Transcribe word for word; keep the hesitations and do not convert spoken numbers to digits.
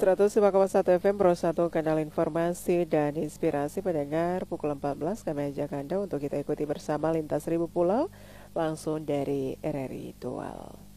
seratus lima koma satu F M Pro satu, kanal informasi dan inspirasi pendengar. Pukul empat belas kami ajak Anda untuk kita ikuti bersama Lintas Seribu Pulau langsung dari R R I Dual.